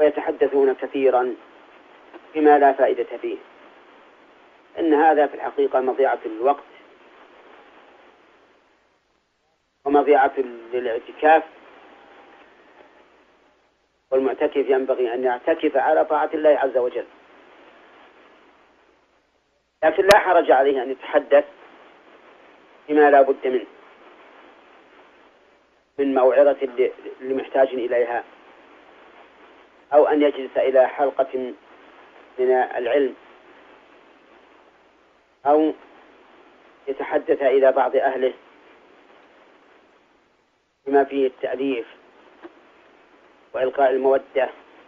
ويتحدثون كثيرا بما لا فائدة فيه، إن هذا في الحقيقة مضيعة للوقت ومضيعة للاعتكاف، والمعتكف ينبغي أن يعتكف على طاعة الله عز وجل، لكن لا حرج عليه أن يتحدث بما لا بد منه من موعظة لمحتاج إليها، أو أن يجلس إلى حلقة من العلم، أو يتحدث إلى بعض أهله بما فيه التأليف وإلقاء المودة،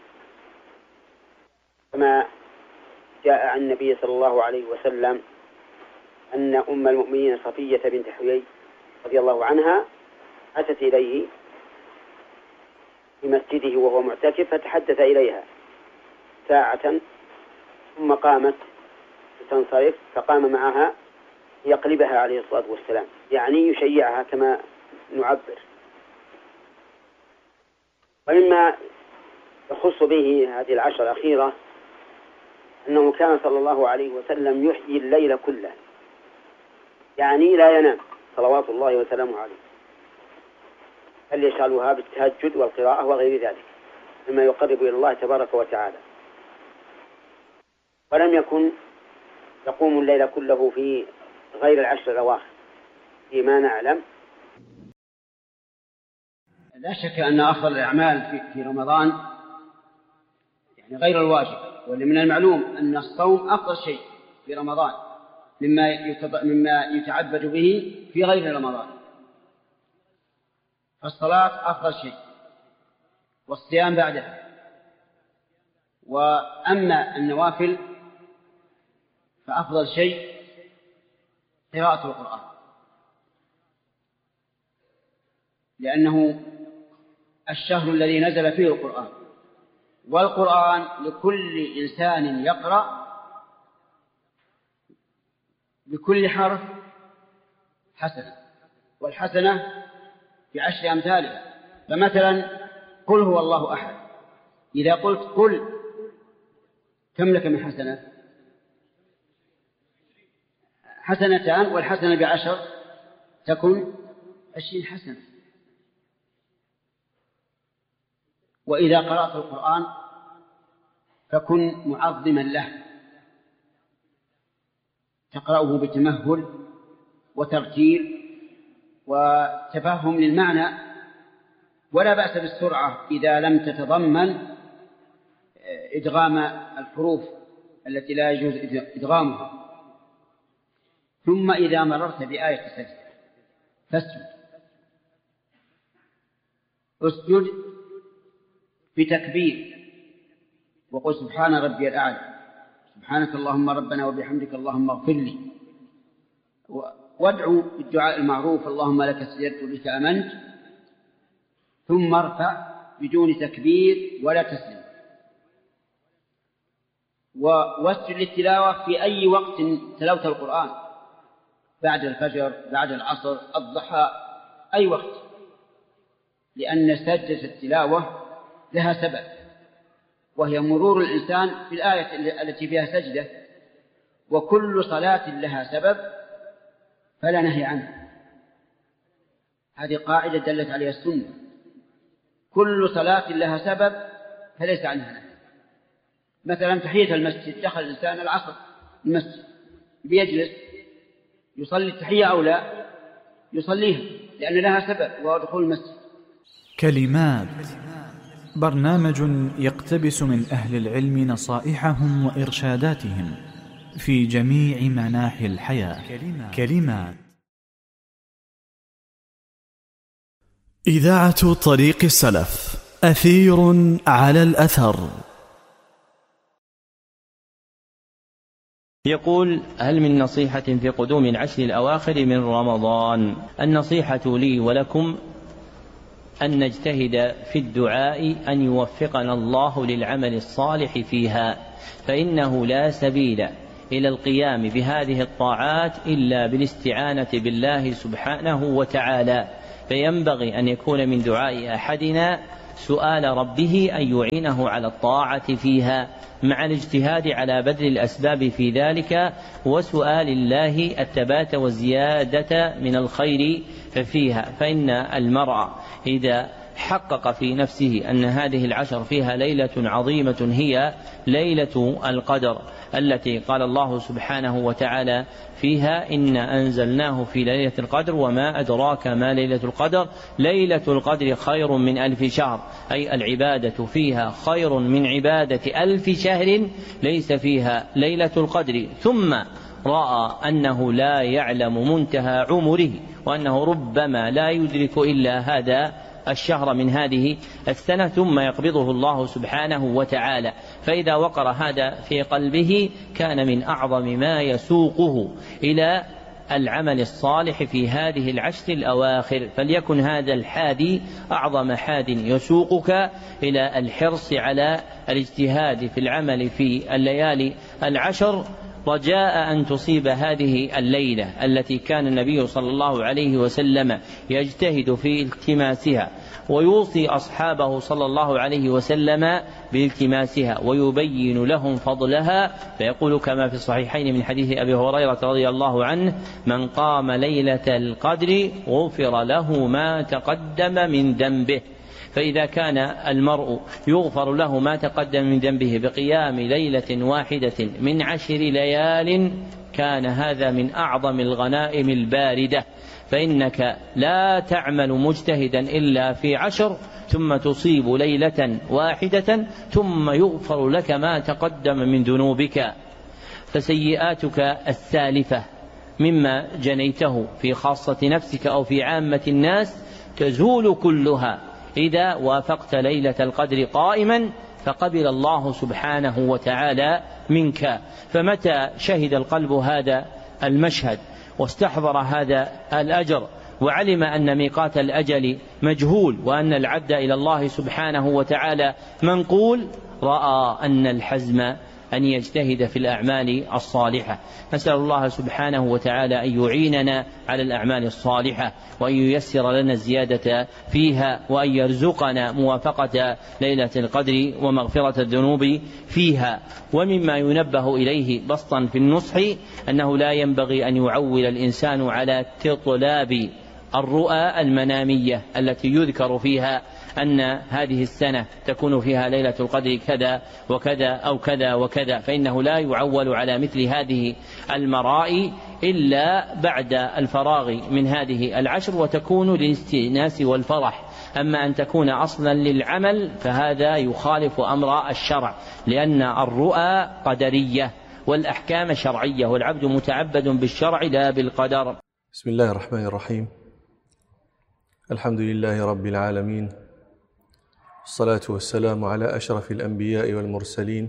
كما جاء عن النبي صلى الله عليه وسلم أن أم المؤمنين صفية بنت حيي رضي الله عنها أتت إليه في مسجده وهو معتكف فتحدث إليها ساعة، ثم قامت تنصرف فقام معها يقلبها عليه الصلاة والسلام، يعني يشيعها كما نعبر. ومما يخص به هذه العشر الأخيرة أنه كان صلى الله عليه وسلم يحيي الليل كله، يعني لا ينام صلوات الله وسلامه عليه، هل يشغلها بالتهجد والقراءة وغير ذلك مما يقرب إلى الله تبارك وتعالى، ولم يكن يقوم الليل كله في غير العشر الأواخر فيما نعلم. لا شك أن أفضل الأعمال في رمضان يعني غير الواجب، ومن المعلوم أن الصوم أفضل شيء في رمضان مما يتعبد به في غير رمضان، فالصلاة أفضل شيء والصيام بعدها، وأما النوافل فأفضل شيء قراءة القرآن، لأنه الشهر الذي نزل فيه القرآن، والقرآن لكل إنسان يقرأ بكل حرف حسنة، والحسنة بعشر أمثالها. فمثلا قل هو الله أحد، إذا قلت قل كم لك من حسنة؟ حسنتان، والحسنة بعشر تكون 20 حسنة. وإذا قرأت القرآن فكن معظما له، تقرأه بتمهل وترتيل وتفهم للمعنى، ولا بأس بالسرعة إذا لم تتضمن إدغام الحروف التي لا يجوز إدغامها. ثم إذا مررت بآية السجدة فاسجد، اسجد بتكبير وقل سبحان ربي الأعلى، سبحانك اللهم ربنا وبحمدك اللهم اغفر لي، وادعو بالدعاء المعروف اللهم لك سجدت بك آمنت، ثم ارفع بدون تكبير ولا تسلم، واسجد للتلاوة في أي وقت تلوت القرآن، بعد الفجر، بعد العصر، الضحى، أي وقت، لأن سجدة التلاوة لها سبب، وهي مرور الإنسان في الآية التي فيها سجدة، وكل صلاة لها سبب فلا نهي عنها. هذه قاعدة دلت عليها السنة، كل صلاة لها سبب فليس عنها نهي. مثلا تحية المسجد، دخل الإنسان العصر المسجد بيجلس يصلي التحية أو لا يصليها، لأن لها سبب وهو دخول المسجد. كلمات، برنامج يقتبس من أهل العلم نصائحهم وإرشاداتهم في جميع مناحي الحياة. كلمات. إذاعة طريق السلف، أثير على الأثر. يقول: هل من نصيحة في قدوم العشر الأواخر من رمضان؟ النصيحة لي ولكم أن نجتهد في الدعاء أن يوفقنا الله للعمل الصالح فيها، فإنه لا سبيل إلى القيام بهذه الطاعات إلا بالاستعانة بالله سبحانه وتعالى، فينبغي أن يكون من دعاء أحدنا سؤال ربه أن يعينه على الطاعة فيها مع الاجتهاد على بذل الأسباب في ذلك، وسؤال الله الثبات والزيادة من الخير فيها. فإن المرء إذا حقق في نفسه أن هذه العشر فيها ليلة عظيمة هي ليلة القدر، التي قال الله سبحانه وتعالى فيها: إن أنزلناه في ليلة القدر وما أدراك ما ليلة القدر، ليلة القدر خير من 1000 شهر، أي العبادة فيها خير من عبادة 1000 شهر ليس فيها ليلة القدر. ثم رأى أنه لا يعلم منتهى عمره، وأنه ربما لا يدرك إلا هذا الشهر من هذه السنة، ثم يقبضه الله سبحانه وتعالى. فإذا وقر هذا في قلبه كان من أعظم ما يسوقه إلى العمل الصالح في هذه العشر الأواخر. فليكن هذا الحادي أعظم حاد يسوقك إلى الحرص على الاجتهاد في العمل في الليالي العشر، رجاء أن تصيب هذه الليلة التي كان النبي صلى الله عليه وسلم يجتهد في التماسها، ويوصي أصحابه صلى الله عليه وسلم بالتماسها، ويبين لهم فضلها، فيقول كما في الصحيحين من حديث أبي هريرة رضي الله عنه: من قام ليلة القدر غفر له ما تقدم من ذنبه. فإذا كان المرء يغفر له ما تقدم من ذنبه بقيام ليلة واحدة من 10 ليال، كان هذا من أعظم الغنائم الباردة. فإنك لا تعمل مجتهدا إلا في 10، ثم تصيب ليلة واحدة، ثم يغفر لك ما تقدم من ذنوبك. فسيئاتك السالفة مما جنيته في خاصة نفسك أو في عامة الناس تزول كلها إذا وافقت ليلة القدر قائما، فقبل الله سبحانه وتعالى منك. فمتى شهد القلب هذا المشهد واستحضر هذا الأجر، وعلم أن ميقات الأجل مجهول، وأن العبد إلى الله سبحانه وتعالى منقول، رأى أن الحزم أن يجتهد في الأعمال الصالحة. نسأل الله سبحانه وتعالى أن يعيننا على الأعمال الصالحة، وأن ييسر لنا الزيادة فيها، وأن يرزقنا موافقة ليلة القدر ومغفرة الذنوب فيها. ومما ينبه إليه بسطا في النصح أنه لا ينبغي أن يعول الإنسان على تطلاب الرؤى المنامية التي يذكر فيها أن هذه السنة تكون فيها ليلة القدر كذا وكذا أو كذا وكذا، فإنه لا يعول على مثل هذه المرائي إلا بعد الفراغ من هذه العشر، وتكون للاستئناس والفرح. أما أن تكون أصلا للعمل فهذا يخالف أمر الشرع، لأن الرؤى قدرية والأحكام شرعية، والعبد متعبد بالشرع لا بالقدر. بسم الله الرحمن الرحيم. الحمد لله رب العالمين، الصلاة والسلام على أشرف الأنبياء والمرسلين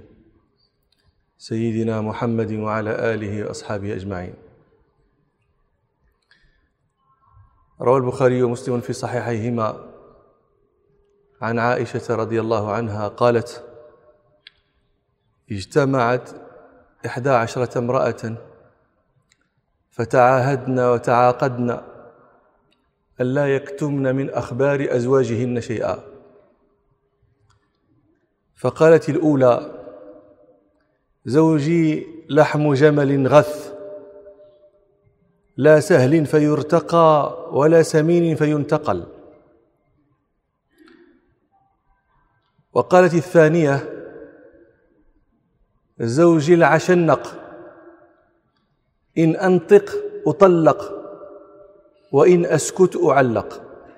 سيدنا محمد وعلى آله وأصحابه أجمعين. روى البخاري ومسلم في صحيحيهما عن عائشة رضي الله عنها قالت: اجتمعت 11 امرأة فتعاهدن وتعاقدن ألا يكتمن من أخبار أزواجهن شيئا. فقالت الأولى: زوجي لحم جمل غث، لا سهل فيرتقى ولا سمين فينتقل. وقالت الثانية: زوجي العشنق، إن أنطق أطلق وإن أسكت أعلق.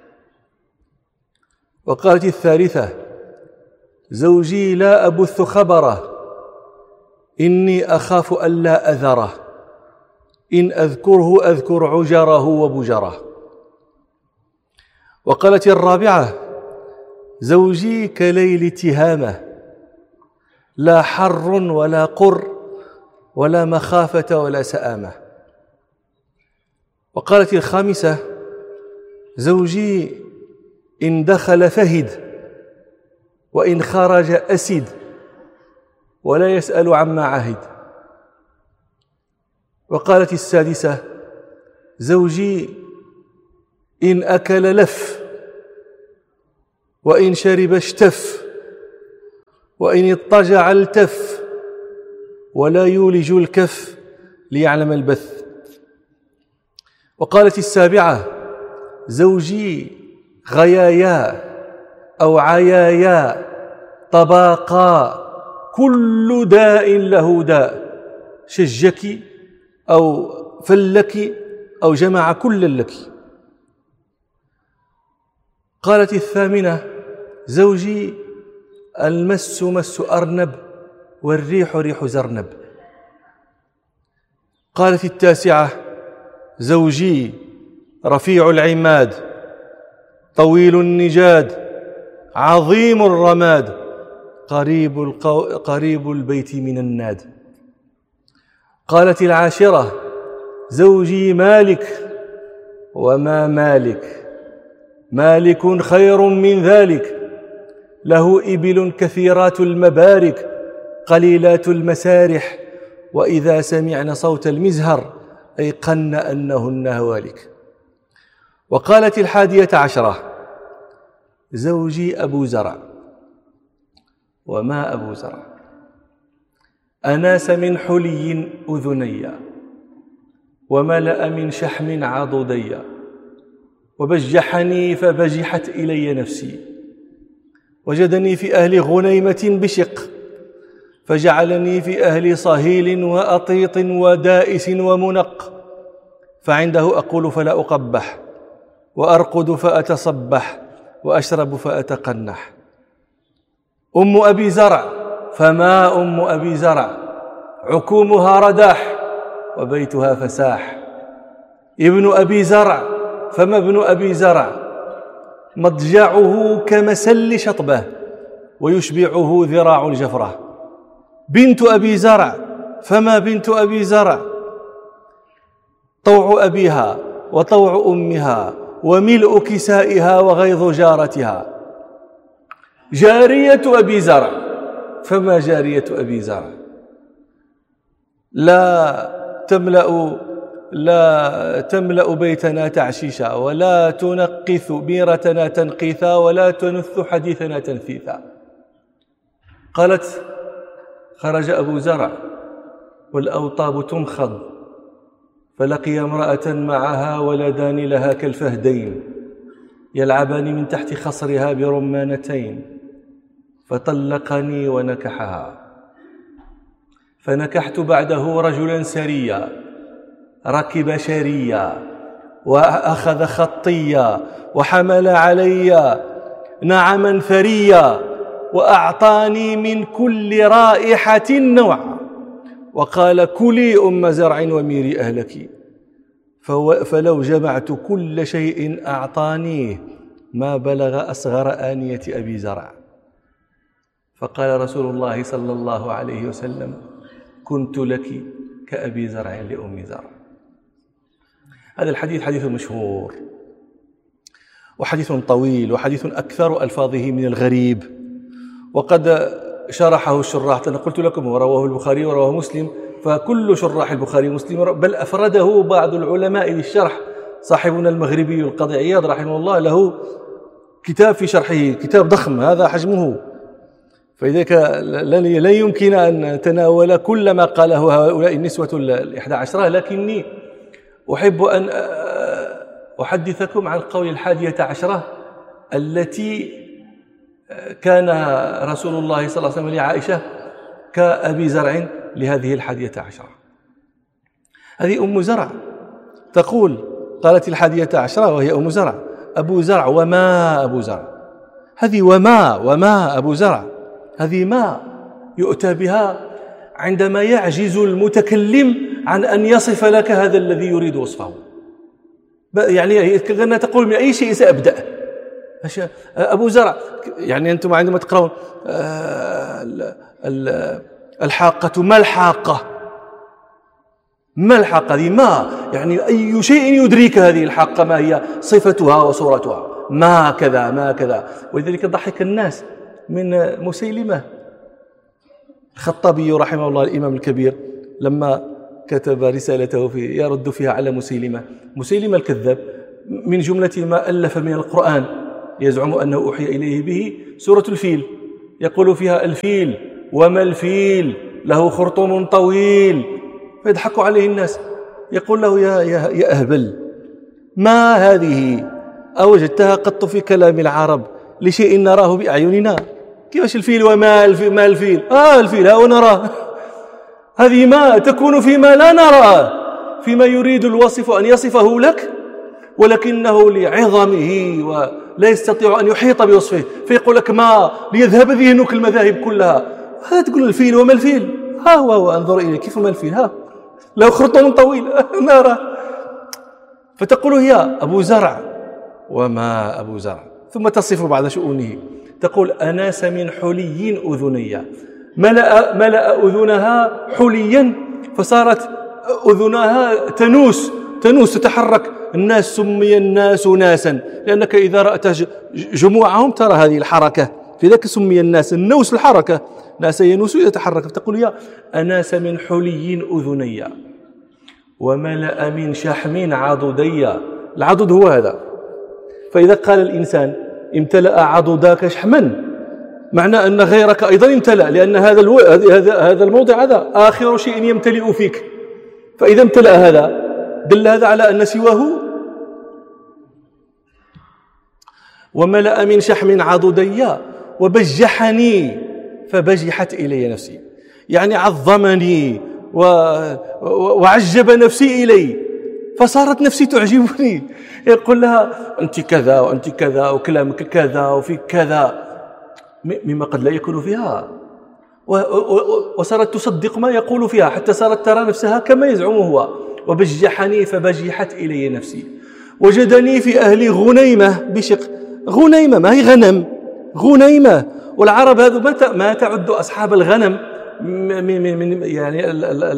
وقالت الثالثة: زوجي لا أبث خبره، إني أخاف ألا أذره، إن أذكره أذكر عجره وبجره. وقالت الرابعة: زوجي كليل تهامة، لا حر ولا قر ولا مخافة ولا سآمة. وقالت الخامسة: زوجي إن دخل فهد، وإن خرج أسد، ولا يسأل عما عهد. وقالت السادسة: زوجي إن أكل لف، وإن شرب اشتف، وإن اضطجع التف، ولا يولج الكف ليعلم البث. وقالت السابعة: زوجي غيايا أو عيايا طباقا، كل داء له داء، شجك أو فلك أو جمع كل لك. قالت الثامنة: زوجي المس مس أرنب، والريح ريح زرنب. قالت التاسعة: زوجي رفيع العماد، طويل النجاد، عظيم الرماد، قريب البيت من الناد. قالت العاشرة: زوجي مالك وما مالك، مالك خير من ذلك، له إبل كثيرات المبارك، قليلات المسارح، وإذا سمعن صوت المزهر أيقن أنهن هوالك. وقالت 11: زوجي أبو زرع، وما أبو زرع، أناس من حلي أذني، وملأ من شحم عضدي، وبجحني فبجحت إلي نفسي، وجدني في أهل غنيمة بشق، فجعلني في أهل صهيل وأطيط ودائس ومنق، فعنده أقول فلا أقبح، وأرقد فأتصبح، وأشرب فأتقنح. أم أبي زرع، فما أم أبي زرع، عكومها رداح، وبيتها فساح. ابن أبي زرع، فما ابن أبي زرع، مضجعه كمسل شطبه، ويشبعه ذراع الجفرة. بنت أبي زرع، فما بنت أبي زرع، طوع أبيها وطوع أمها، وملء كسائها وغيظ جارتها. جارية أبي زرع، فما جارية أبي زرع، لا تملأ بيتنا تعشيشا، ولا تنقث بيرتنا تنقيثا، ولا تنث حديثنا تنثيثا. قالت: خرج أبو زرع والأوطاب تمخض، فلقي امرأة معها ولدان لها كالفهدين يلعبان من تحت خصرها برمانتين، فطلقني ونكحها. فنكحت بعده رجلا سريا، ركب شريا، وأخذ خطيا، وحمل علي نعما ثريا، وأعطاني من كل رائحة نوعا، وقال: كلي أم زرع وميري أهلك. فلو جمعت كل شيء أعطانيه ما بلغ أصغر آنية أبي زرع. فقال رسول الله صلى الله عليه وسلم: كنت لك كأبي زرع لأم زرع. هذا الحديث حديث مشهور، وحديث طويل، وحديث أكثر ألفاظه من الغريب، وقد شرحه الشراح. أنا قلت لكم ورواه البخاري ورواه مسلم، فكل شراح البخاري ومسلم، بل أفرده بعض العلماء للشرح. صاحبنا المغربي القاضي عياض رحمه الله له كتاب في شرحه، كتاب ضخم هذا حجمه، فلذلك لن يمكن أن نتناول كل ما قاله هؤلاء النسوة 11، لكني أحب أن أحدثكم عن قول 11 التي كان رسول الله صلى الله عليه وسلم لعائشة كأبي زرع لهذه 11. هذه أم زرع تقول، قالت 11 وهي أم زرع: أبو زرع وما أبو زرع. هذه وما أبو زرع، هذه ما يؤتى بها عندما يعجز المتكلم عن أن يصف لك هذا الذي يريد وصفه. يعني كأنها تقول: من أي شيء سأبدأ؟ أبو زرع، يعني أنتم عندما تقرأون الحاقة، ما الحاقة؟ ما الحاقة؟ هذه ما، يعني أي شيء يدريك هذه الحاقة ما هي صفتها وصورتها، ما كذا ما كذا. ولذلك ضحك الناس من مسيلمة. الخطابي رحمه الله الإمام الكبير لما كتب رسالته يرد فيها على مسيلمة الكذاب، من جملة ما ألف من القرآن يزعم أنه أوحي إليه به سورة الفيل، يقول فيها الفيل وما الفيل له خرطوم طويل، فيضحك عليه الناس. يقول له يا أهبل، ما هذه أوجدتها قط في كلام العرب لشيء نراه بأعيننا؟ كيفاش الفيل وما الفيل؟ ما الفيل؟ الفيل ها ونراه. هذه ما تكون فيما لا نراه، فيما يريد الوصف أن يصفه لك، ولكنه لعظمه ولا يستطيع أن يحيط بوصفه، فيقول لك ما ليذهب ذهنك المذاهب كلها. هذا تقول الفيل وما الفيل؟ هو انظر إليه كيف ما الفيل، له خرطوم طويل نرى. فتقول هي أبو زرع وما أبو زرع، ثم تصف بعض شؤونه، تقول أناس من حلي أذني، ملأ أذنها حليا فصارت أذنها تنوس تتحرك. الناس سمي الناس ناسا لأنك إذا رأت جموعهم ترى هذه الحركة، في ذلك سمي الناس، النوس الحركة، ناس ينوس إذا تحرك. فتقول يا أناس من حلي أذني وملأ من شحم عضدي. العضد هو هذا، فإذا قال الإنسان امتلأ عضداك شحما، معنى أن غيرك أيضا امتلأ، لأن هذا الموضع هذا آخر شيء يمتلئ فيك. فإذا امتلأ هذا دل هذا على أن سواه. وملأ من شحم عضدي وبجحني فبجحت إلي نفسي، يعني عظمني وعجب نفسي إلي، فصارت نفسي تعجبني. يقول لها أنت كذا وأنت كذا وكلامك كذا وفي كذا مما قد لا يكون فيها، وصارت تصدق ما يقول فيها حتى صارت ترى نفسها كما يزعم هو. وبجحني فبجحت إلي نفسي. وجدني في أهل غنيمة بشق. غنيمة ما هي غنم، غنيمة. والعرب هذو ما تعد أصحاب الغنم من يعني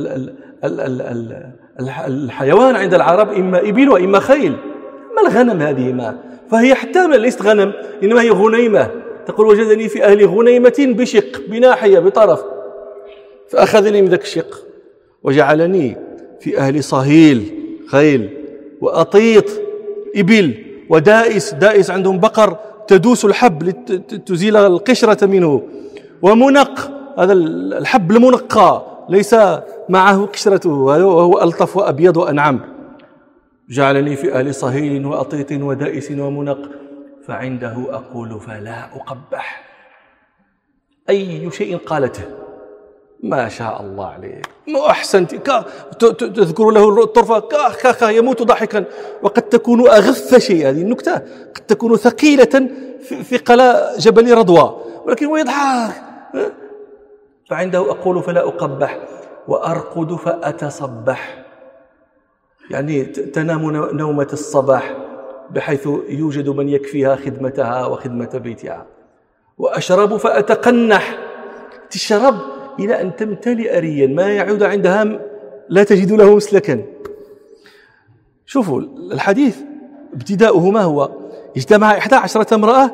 الحيوان عند العرب إما إبل وإما خيل، ما الغنم هذه ما، فهي حتى ليست غنم إنما هي غنيمة. تقول وجدني في أهل غنيمة بشق، بناحية بطرف، فأخذني من ذاك الشق وجعلني في أهل صهيل خيل وأطيط إبل ودائس، دائس عندهم بقر تدوس الحب لتزيل القشرة منه، ومنق، هذا الحب المنقى ليس معه قشرته وهو ألطف وأبيض وأنعم. جعلني في أهل صهيل وأطيط ودائس ومنق، فعنده أقول فلا أقبح. أي شيء قالته ما شاء الله عليه، ما أحسنت، تذكر له الطرفة كا يموت ضحكا. وقد تكون أغث شيء، هذه النكتة قد تكون ثقيلة ثقل جبل رضوى، ولكن هو يضحك. فعنده أقول فلا أقبح وأرقد فأتصبح، يعني تنام نومة الصباح بحيث يوجد من يكفيها خدمتها وخدمة بيتها. وأشرب فأتقنح، تشرب إلى أن تمتلئ ريا ما يعود عندها لا تجد له مسلكا. شوفوا الحديث ابتداؤه ما هو؟ اجتمع 11 امرأة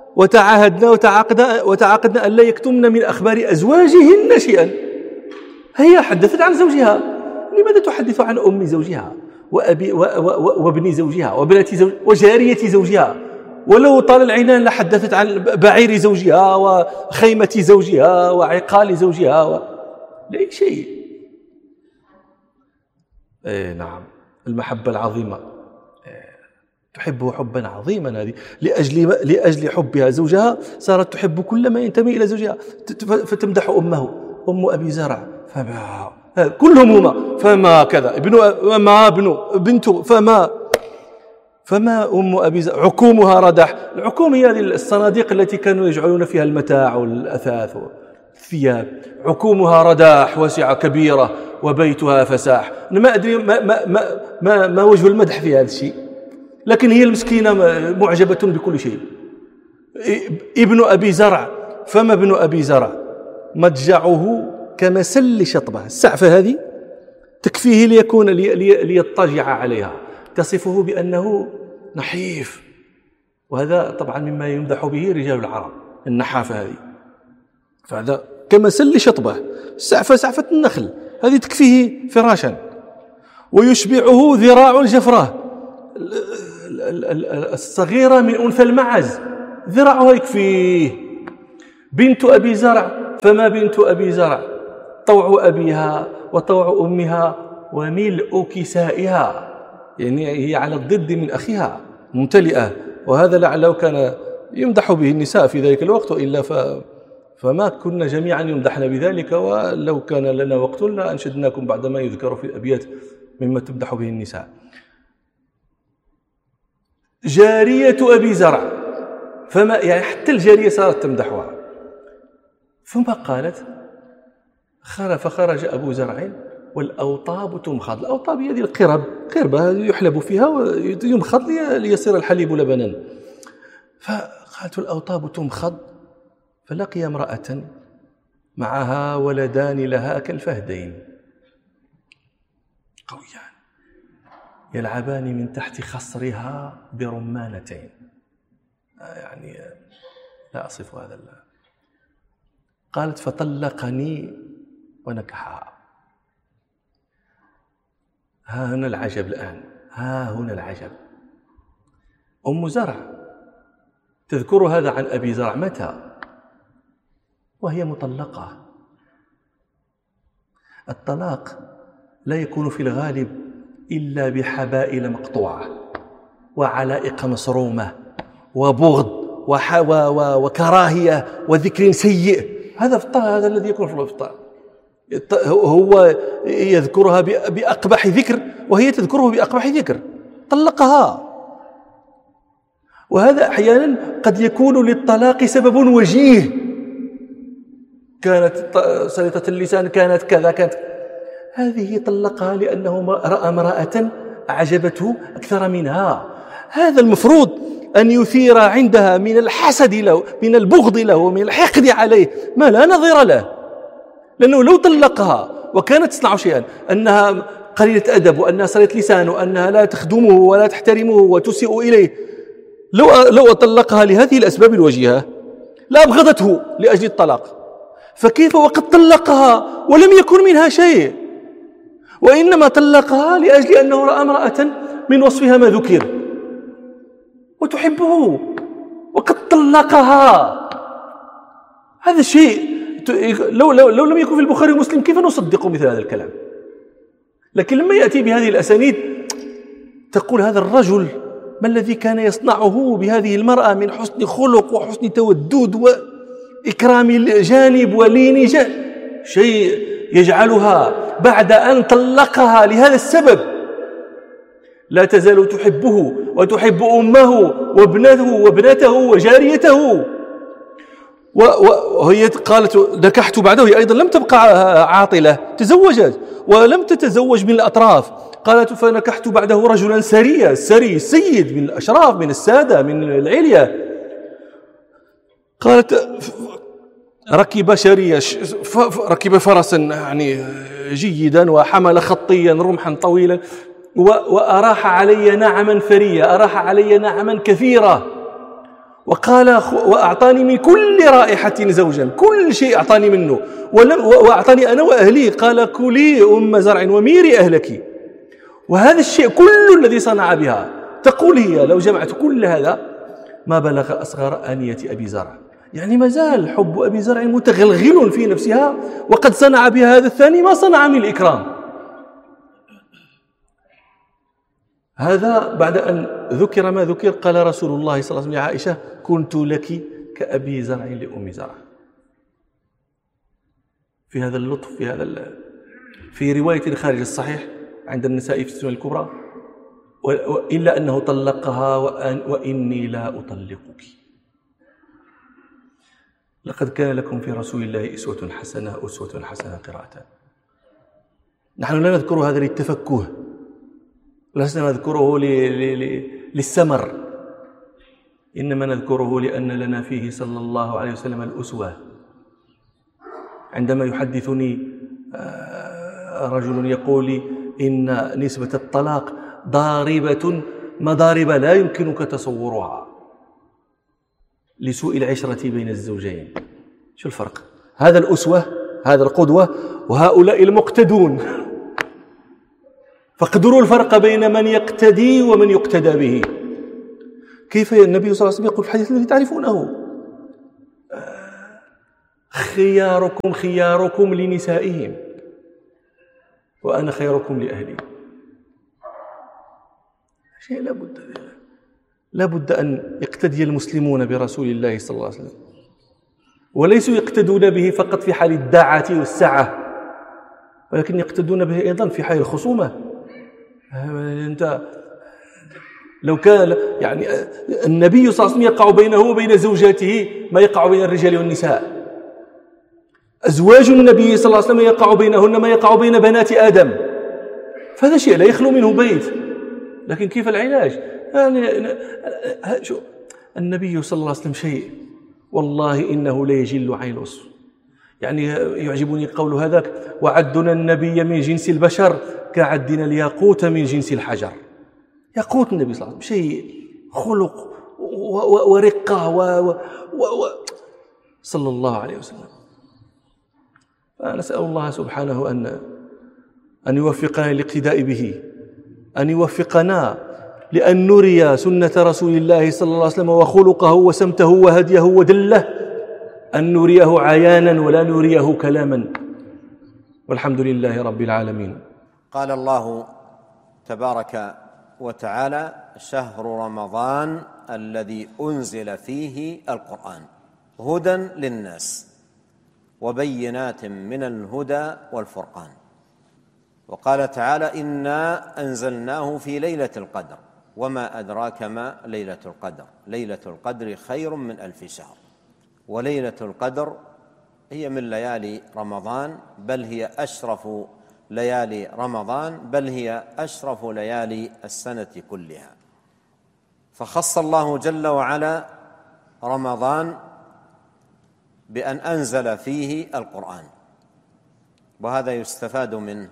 وتعاقدنا أن لا يكتمن من أخبار أزواجهن شيئا. هي حدثت عن زوجها، لماذا تحدث عن أم زوجها وابن زوجها وابنة زوجها وجارية زوجها؟ ولو طال العنان لحدثت عن بعير زوجها وخيمة زوجها وعقال زوجها لا شيء. نعم، المحبة العظيمة تحبه حبا عظيما، هذه لأجل حبها زوجها صارت تحب كل ما ينتمي إلى زوجها، فتمدح أمه، أم أبي زرع فما كلهم هما فما كذا ما ابن بنته فما أم أبي زرع عكومها ردح. العكوم هي هذه الصناديق التي كانوا يجعلون فيها المتاع والأثاث والثياب. عكومها رداح واسعة كبيرة وبيتها فساح. أنا ما أدري ما وجه المدح في هذا الشيء، لكن هي المسكينة معجبة بكل شيء. ابن أبي زرع، فما ابن أبي زرع مضجعه كمسل شطبة. السعفة هذه تكفيه ليضطجع عليها، تصفه بأنه نحيف، وهذا طبعا مما يمدح به رجال العرب، النحافة هذه. فهذا كمسل شطبة، السعفة سعفة النخل، هذه تكفيه فراشا. ويشبعه ذراع الجفرة الصغيرة من أنثى المعز، ذراعها يكفيه. بنت أبي زرع فما بنت أبي زرع، طوع أبيها وطوع أمها وملء كسائها، يعني هي على الضد من أخيها ممتلئة. وهذا لعله كان يمدح به النساء في ذلك الوقت، وإلا فما كنا جميعا يمدحنا بذلك، ولو كان لنا وقت لأنشدناكم بعد ما يذكر في الأبيات مما تمدح به النساء. جارية أبي زرع فما، يعني حتى الجارية صارت تمدحها. ثم قالت فخرج أبو زرع والأوطاب تمخض. الأوطاب هي القرب، قربة يحلب فيها ويمخض ليصير الحليب لبنا. فقالت الأوطاب تمخض، فلقي امرأة معها ولدان لها كالفهدين قويان يلعبان من تحت خصرها برمانتين. يعني لا أصف هذا الله. قالت فطلقني ونكحها. ها هنا العجب الآن، ها هنا العجب. أم زرع تذكر هذا عن أبي زرع متى؟ وهي مطلقة. الطلاق لا يكون في الغالب إلا بحبائل مقطوعة وعلائق مسرومة وبغض وكراهية وذكر سيء. هذا الذي يكون في الطلاق. هو يذكرها بأقبح ذكر وهي تذكره بأقبح ذكر، طلقها. وهذا أحيانا قد يكون للطلاق سبب وجيه، كانت سلطة اللسان، كانت كذا، كانت هذه طلقها لأنه رأى امرأة أعجبته أكثر منها. هذا المفروض أن يثير عندها من الحسد له، من البغض له، ومن الحقد عليه ما لا نظير له. لأنه لو طلقها وكانت تصنع شيئا، أنها قليلة أدب، وأنها صلت لسان، وأنها لا تخدمه ولا تحترمه وتسيء إليه، لو طلقها لهذه الأسباب الوجيهة لأبغضته لأجل الطلاق. فكيف وقد طلقها ولم يكن منها شيء، وإنما طلقها لأجل أنه رأى امرأة من وصفها ما ذكر وتحبه وقد طلقها. هذا شيء لو لم يكن في البخاري ومسلم كيف نصدق مثل هذا الكلام؟ لكن لما يأتي بهذه الأسانيد تقول هذا الرجل ما الذي كان يصنعه بهذه المرأة من حسن خلق وحسن تودد وإكرام الجانب ولين جانب، شيء يجعلها بعد أن طلقها لهذا السبب لا تزال تحبه وتحب أمه وابنته وجاريته. وهي قالت نكحت بعده، هي أيضا لم تبقى عاطلة، تزوجت ولم تتزوج من الأطراف. قالت فنكحت بعده رجلا سريا، سري سيد من الأشراف، من السادة، من العليا. قالت ركب شريا، ركب فرسا يعني جيدا، وحمل خطيا رمحا طويلا، وأراح علي نعما فريا، أراح علي نعما كثيرة. وقال وأعطاني من كل رائحة زوجا، كل شيء أعطاني منه، وأعطاني أنا وأهلي. قال كلي أم زرع وميري أهلك. وهذا الشيء كل الذي صنع بها، تقول هي لو جمعت كل هذا ما بلغ أصغر آنية أبي زرع. يعني ما زال حب أبي زرع متغلغل في نفسها، وقد صنع بها هذا الثاني ما صنع من الإكرام. هذا بعد أن ذكر ما ذكر قال رسول الله صلى الله عليه وسلم لعائشة كنت لك كأبي زرع لأم زرع. في هذا اللطف، في رواية خارج الصحيح عند النسائي في السنن الكبرى، إلا أنه طلقها وإني لا أطلقك. لقد كان لكم في رسول الله أسوة حسنة قراءة. نحن لا نذكر هذا للتفكه، لسنا نذكره للسمر، إنما نذكره لأن لنا فيه صلى الله عليه وسلم الأسوة. عندما يحدثني رجل يقول لي إن نسبة الطلاق ضاربة مضارب لا يمكنك تصورها لسوء العشرة بين الزوجين. شو الفرق؟ هذا الأسوة، هذا القدوة، وهؤلاء المقتدون. فاقدروا الفرق بين من يقتدي ومن يقتدى به. كيف النبي صلى الله عليه وسلم يقول في الحديث الذي تعرفونه: خياركم خياركم لنسائهم وأنا خيركم لأهلي. شيء لا بد أن يقتدي المسلمون برسول الله صلى الله عليه وسلم، وليسوا يقتدون به فقط في حال الداعة والسعة، ولكن يقتدون به أيضا في حال الخصومة. أنت لو كان يعني النبي صلى الله عليه وسلم يقع بينه وبين زوجاته ما يقع بين الرجال والنساء، أزواج النبي صلى الله عليه وسلم يقع بينهن ما يقع بين بنات آدم، فهذا شيء لا يخلو منه بيت. لكن كيف العلاج؟ يعني النبي صلى الله عليه وسلم شيء والله إنه لا يجل عين الأصل. يعني يعجبني قول هذاك: وعدنا النبي من جنس البشر كعدنا الياقوت من جنس الحجر. ياقوت النبي صلى الله عليه وسلم شيء خلق ورقة صلى الله عليه وسلم. فنسأل الله سبحانه أن يوفقنا للاقتداء به، أن يوفقنا لأن نري سنة رسول الله صلى الله عليه وسلم وخلقه وسمته وهديه ودله، أن نريه عيانا ولا نريه كلاما، والحمد لله رب العالمين. قال الله تبارك وتعالى: شهر رمضان الذي أنزل فيه القرآن هدى للناس وبينات من الهدى والفرقان. وقال تعالى: إنا أنزلناه في ليلة القدر وما أدراك ما ليلة القدر، ليلة القدر خير من 1000 شهر. وليلة القدر هي من ليالي رمضان، بل هي أشرف ليالي رمضان، بل هي أشرف ليالي السنة كلها. فخص الله جل وعلا رمضان بأن أنزل فيه القرآن، وهذا يستفاد منه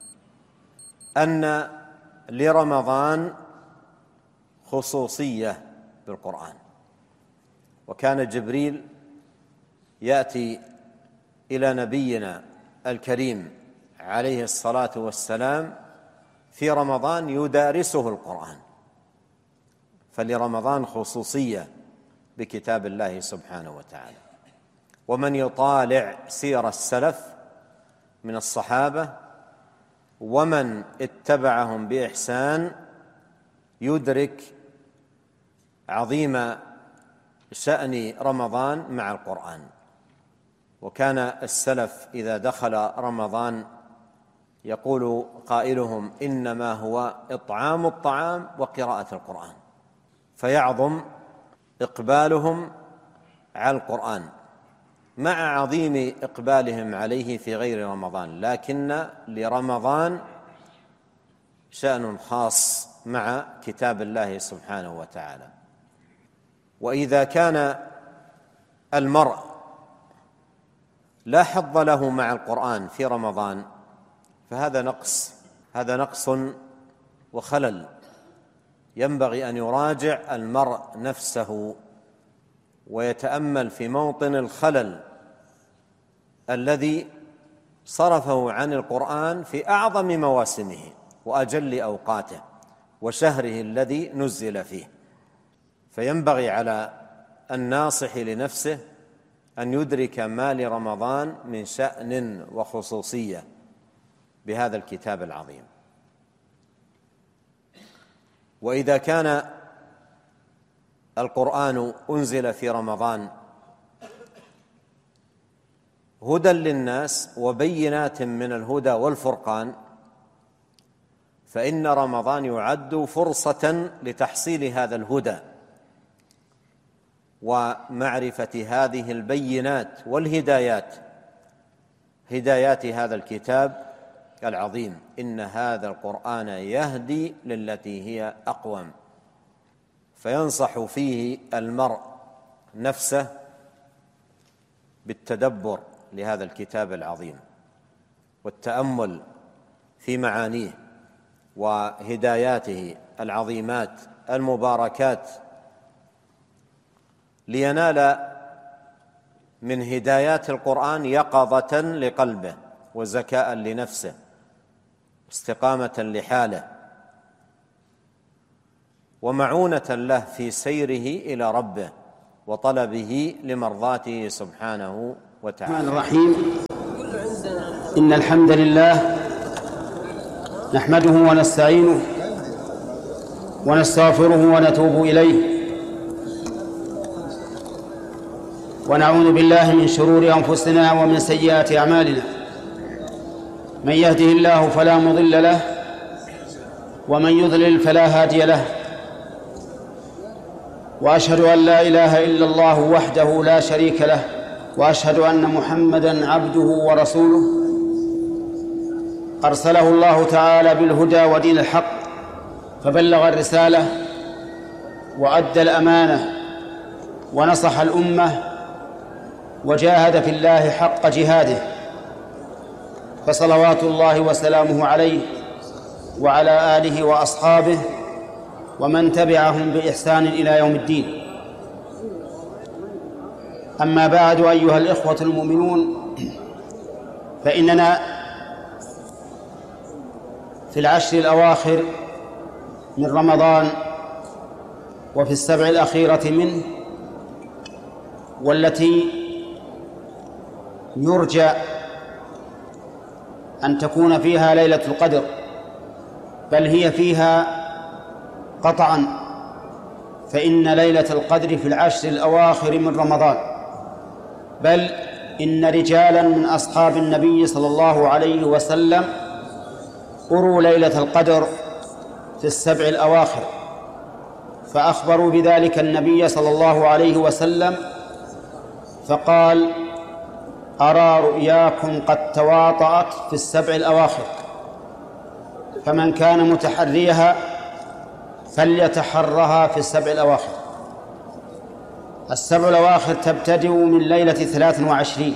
أن لرمضان خصوصية بالقرآن. وكان جبريل يأتي إلى نبينا الكريم عليه الصلاة والسلام في رمضان يدارسه القرآن، فلرمضان خصوصية بكتاب الله سبحانه وتعالى. ومن يطالع سير السلف من الصحابة ومن اتبعهم بإحسان يدرك عظيم شأن رمضان مع القرآن. وكان السلف إذا دخل رمضان يقول قائلهم: إنما هو إطعام الطعام وقراءة القرآن، فيعظم إقبالهم على القرآن مع عظيم إقبالهم عليه في غير رمضان، لكن لرمضان شأن خاص مع كتاب الله سبحانه وتعالى. وإذا كان المرء لا حظ له مع القرآن في رمضان فهذا نقص وخلل. ينبغي أن يراجع المرء نفسه ويتأمل في موطن الخلل الذي صرفه عن القرآن في أعظم مواسمه وأجل أوقاته وشهره الذي نزل فيه. فينبغي على الناصح لنفسه أن يدرك ما لرمضان من شأن وخصوصية بهذا الكتاب العظيم. وإذا كان القرآن أنزل في رمضان هدى للناس وبينات من الهدى والفرقان، فإن رمضان يعد فرصة لتحصيل هذا الهدى ومعرفة هذه البينات والهدايات، هدايات هذا الكتاب العظيم. إن هذا القرآن يهدي للتي هي أقوم. فينصح فيه المرء نفسه بالتدبر لهذا الكتاب العظيم والتأمل في معانيه وهداياته العظيمات المباركات، لينال من هدايات القرآن يقظة لقلبه وزكاء لنفسه، استقامة لحاله، ومعونة له في سيره إلى ربه وطلبه لمرضاته سبحانه وتعالى. الرحمن الرحيم. إن الحمد لله نحمده ونستعينه ونستغفره ونتوب إليه، ونعوذ بالله من شرور أنفسنا ومن سيئات أعمالنا. من يهده الله فلا مضل له، ومن يضلل فلا هادي له، وأشهد أن لا إله إلا الله وحده لا شريك له، وأشهد أن محمدًا عبده ورسوله أرسله الله تعالى بالهدى ودين الحق، فبلغ الرسالة وأدى الأمانة ونصح الأمة وجاهد في الله حق جهاده، فصلوات الله وسلامه عليه وعلى آله وأصحابه ومن تبعهم بإحسان إلى يوم الدين. أما بعد، أيها الإخوة المؤمنون، فإننا في العشر الأواخر من رمضان وفي السبع الأخيرة منه، والتي يرجى أن تكون فيها ليلة القدر، بل هي فيها قطعا، فإن ليلة القدر في العشر الأواخر من رمضان، بل إن رجالا من أصحاب النبي صلى الله عليه وسلم أروا ليلة القدر في السبع الأواخر، فأخبروا بذلك النبي صلى الله عليه وسلم فقال: أرى رؤياكم قد تواطأت في السبع الأواخر، فمن كان متحريها فليتحرها في السبع الأواخر. السبع الأواخر تبتدئ من ليلة 23،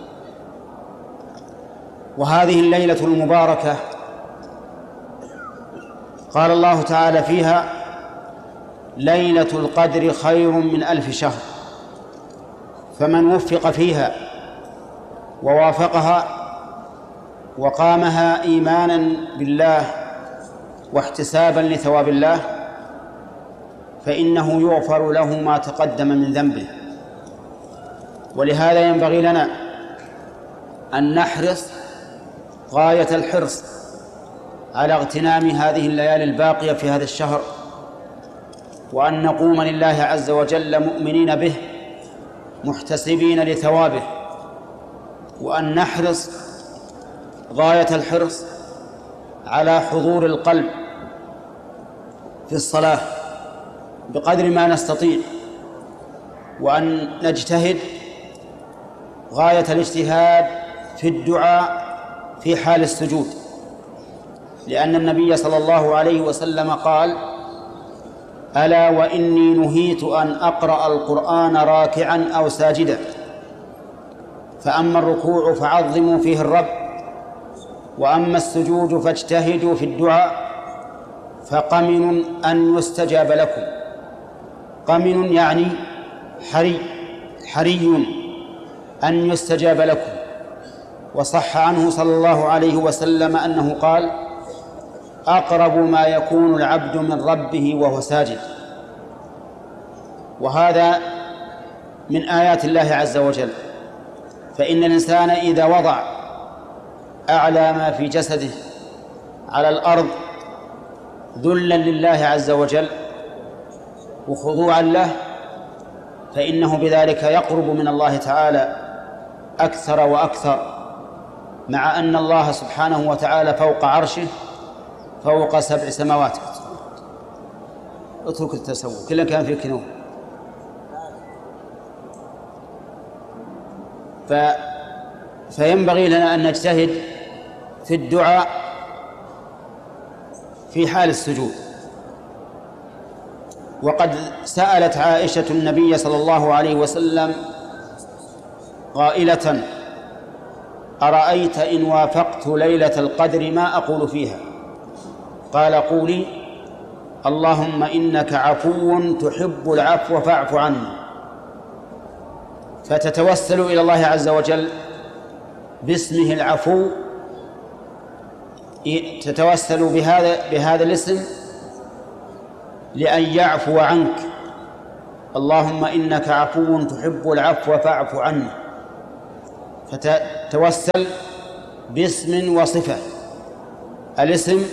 وهذه الليلة المباركة قال الله تعالى فيها: ليلة القدر خير من 1000 شهر. فمن وفق فيها ووافقها وقامها إيمانا بالله واحتسابا لثواب الله فإنه يغفر له ما تقدم من ذنبه. ولهذا ينبغي لنا أن نحرص غاية الحرص على اغتنام هذه الليالي الباقية في هذا الشهر، وأن نقوم لله عز وجل مؤمنين به محتسبين لثوابه، وأن نحرص غاية الحرص على حضور القلب في الصلاة بقدر ما نستطيع، وأن نجتهد غاية الاجتهاد في الدعاء في حال السجود، لأن النبي صلى الله عليه وسلم قال: ألا وإني نهيت أن أقرأ القرآن راكعا أو ساجدا، فأما الركوع فعظموا فيه الرب، وأما السجود فاجتهدوا في الدعاء، فقمن أن يستجاب لكم. قمن يعني حري أن يستجاب لكم. وصح عنه صلى الله عليه وسلم أنه قال: أقرب ما يكون العبد من ربه وهو ساجد. وهذا من آيات الله عز وجل، فإن الإنسان إذا وضع أعلى ما في جسده على الأرض ذلا لله عز وجل وخضوعا له، فإنه بذلك يقرب من الله تعالى أكثر وأكثر، مع أن الله سبحانه وتعالى فوق عرشه فوق 7 سماوات. اترك التسوق، كلا كان في كنوم. فينبغي لنا أن نجتهد في الدعاء في حال السجود. وقد سألت عائشة النبي صلى الله عليه وسلم قائلة: أرأيت إن وافقت ليلة القدر ما أقول فيها؟ قال: قولي: اللهم إنك عفو تحب العفو فاعف عني. فتتوسل إلى الله عز وجل باسمه العفو، تتوسل بهذا الاسم لأن يعفو عنك. اللهم إنك عفو تحب العفو فاعف عني. فتوسل باسم وصفة. الاسم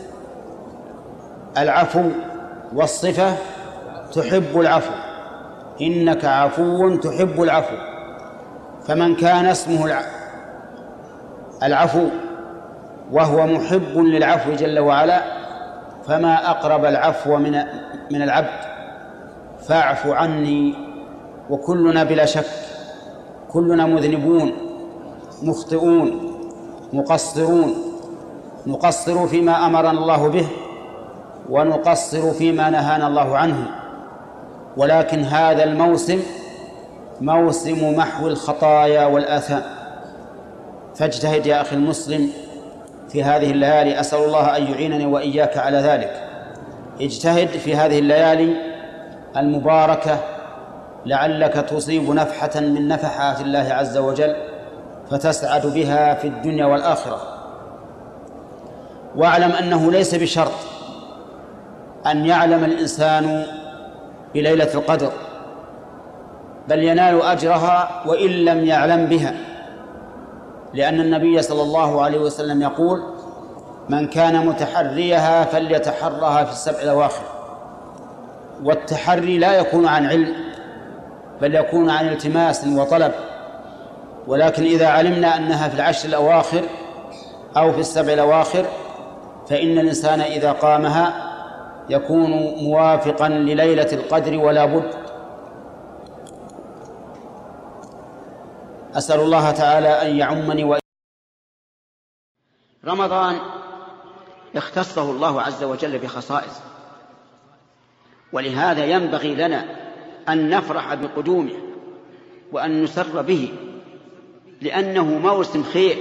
العفو، والصفة تحب العفو، إنك عفو تحب العفو. فمن كان اسمه العفو وهو محب للعفو جل وعلا فما أقرب العفو من العبد. فاعف عني. وكلنا بلا شك كلنا مذنبون مخطئون مقصرون، نقصر فيما أمرنا الله به ونقصر فيما نهانا الله عنه، ولكن هذا الموسم موسم محو الخطايا والآثام. فاجتهد يا أخي المسلم في هذه الليالي، أسأل الله أن يعينني وإياك على ذلك. اجتهد في هذه الليالي المباركة لعلك تصيب نفحة من نفحات الله عز وجل فتسعد بها في الدنيا والآخرة. واعلم أنه ليس بشرط أن يعلم الإنسان بليلة القدر، بل ينال أجرها وإن لم يعلم بها، لأن النبي صلى الله عليه وسلم يقول: من كان متحريها فليتحرها في السبع الأواخر. والتحري لا يكون عن علم بل يكون عن التماس وطلب، ولكن إذا علمنا أنها في العشر الأواخر أو في السبع الأواخر فإن الإنسان إذا قامها يكون موافقا لليلة القدر ولا بد. أسأل الله تعالى أن يعمني رمضان اختصه الله عز وجل بخصائص، ولهذا ينبغي لنا أن نفرح بقدومه وأن نسر به، لأنه موسم خير.